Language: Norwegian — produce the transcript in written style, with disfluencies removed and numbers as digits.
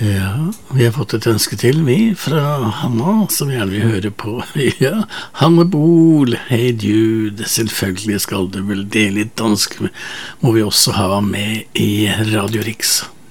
Ja, vi har fått et ønske til, vi, fra Hanna, som gjerne vil høre på. Ja, Hanne Bol, Hey Jude, selvfølgelig skal du vel det litt dansk, må vi også ha med i Radio Rix.